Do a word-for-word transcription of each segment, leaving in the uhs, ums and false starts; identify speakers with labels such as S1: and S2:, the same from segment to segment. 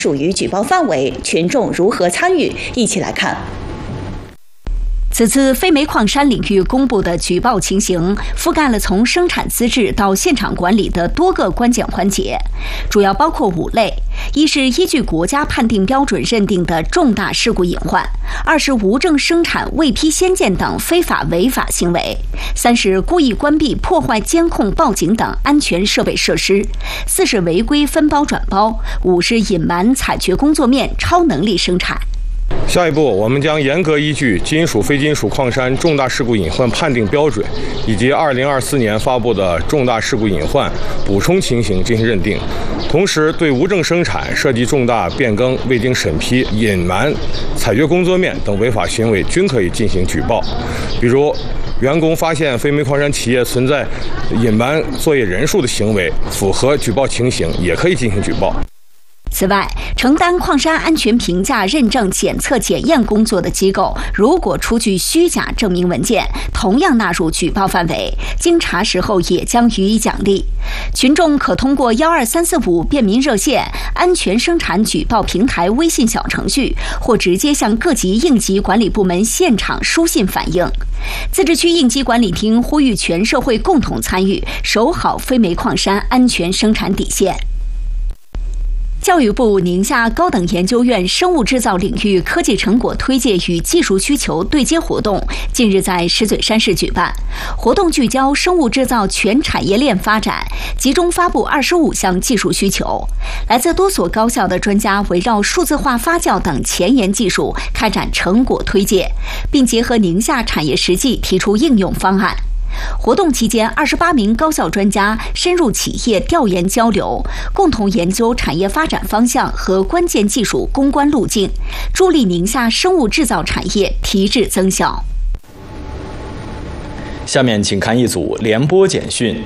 S1: 属于举报范围，群众如何参与？一起来看。
S2: 此次非煤矿山领域公布的举报情形，覆盖了从生产资质到现场管理的多个关键环节，主要包括五类：一是依据国家判定标准认定的重大事故隐患；二是无证生产、未批先建等非法违法行为；三是故意关闭、破坏监控、报警等安全设备设施；四是违规分包转包；五是隐瞒采掘工作面、超能力生产。
S3: 下一步，我们将严格依据金属、非金属矿山重大事故隐患判定标准以及二零二四年发布的重大事故隐患补充情形进行认定，同时对无证生产、涉及重大变更、未经审批、隐瞒采掘工作面等违法行为均可以进行举报。比如，员工发现非煤矿山企业存在隐瞒作业人数的行为，符合举报情形，也可以进行举报。
S2: 此外，承担矿山安全评价、认证、检测、检验工作的机构，如果出具虚假证明文件，同样纳入举报范围，经查实后也将予以奖励。群众可通过幺二三四五便民热线、安全生产举报平台微信小程序，或直接向各级应急管理部门现场书信反映。自治区应急管理厅呼吁全社会共同参与，守好非煤矿山安全生产底线。教育部宁夏高等研究院生物制造领域科技成果推介与技术需求对接活动近日在石嘴山市举办。活动聚焦生物制造全产业链发展，集中发布二十五项技术需求。来自多所高校的专家围绕数字化发酵等前沿技术开展成果推介，并结合宁夏产业实际提出应用方案。活动期间，二十八名高校专家深入企业调研交流，共同研究产业发展方向和关键技术攻关路径，助力宁夏生物制造产业提质增效。
S4: 下面请看一组联播简讯。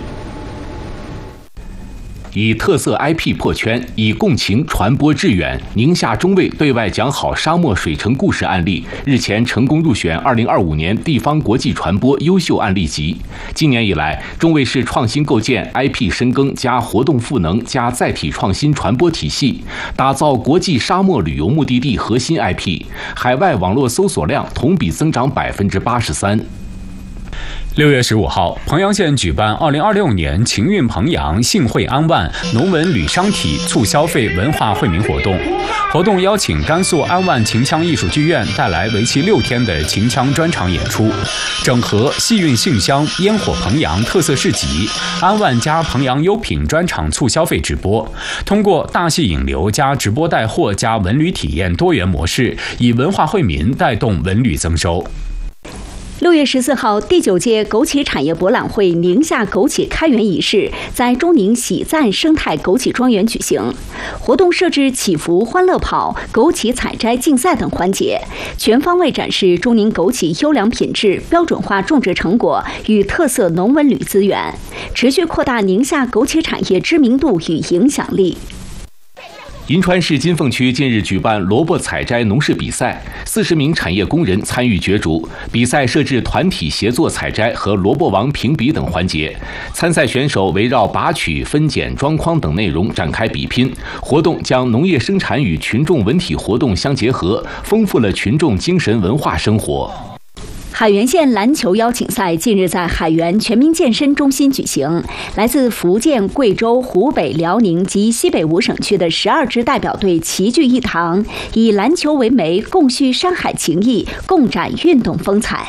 S5: 以特色 I P 破圈，以共情传播致远。宁夏中卫对外讲好沙漠水城故事案例，日前成功入选二零二五年地方国际传播优秀案例集。今年以来，中卫市创新构建 I P 深耕加活动赋能加载体创新传播体系，打造国际沙漠旅游目的地核心 I P， 海外网络搜索量同比增长百分之八十三。
S6: 六月十五号，彭阳县举办二零二六年情韵彭阳、幸会安万农文旅商体促消费文化惠民活动。活动邀请甘肃安万秦腔艺术剧院带来为期六天的秦腔专场演出，整合戏韵杏香、烟火彭阳特色市集、安万加彭阳优品专场促消费直播，通过大戏引流加直播带货加文旅体验多元模式，以文化惠民带动文旅增收。
S2: 六月十四号，第九届枸杞产业博览会宁夏枸杞开园仪式在中宁喜赞生态枸杞庄园举行。活动设置祈福、欢乐跑、枸杞采摘竞赛等环节，全方位展示中宁枸杞优良品质、标准化种植成果与特色农文旅资源，持续扩大宁夏枸杞产业知名度与影响力。
S5: 银川市金凤区近日举办萝卜采摘农事比赛，四十名产业工人参与角逐。比赛设置团体协作采摘和萝卜王评比等环节，参赛选手围绕拔取、分拣、装筐等内容展开比拼。活动将农业生产与群众文体活动相结合，丰富了群众精神文化生活。
S2: 海原县篮球邀请赛近日在海原全民健身中心举行，来自福建、贵州、湖北、辽宁及西北五省区的十二支代表队齐聚一堂，以篮球为媒，共叙山海情谊，共展运动风采。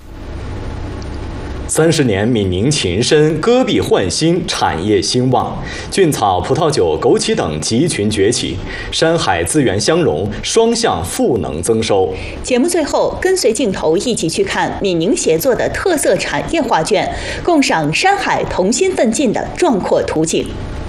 S4: 三十年闽宁秦深，戈壁焕新，产业兴旺，菌草、葡萄酒、枸杞等集群崛起，山海资源相融，双向赋能增收。
S1: 节目最后，跟随镜头一起去看闽宁协作的特色产业画卷，共赏山海同心奋进的壮阔图景。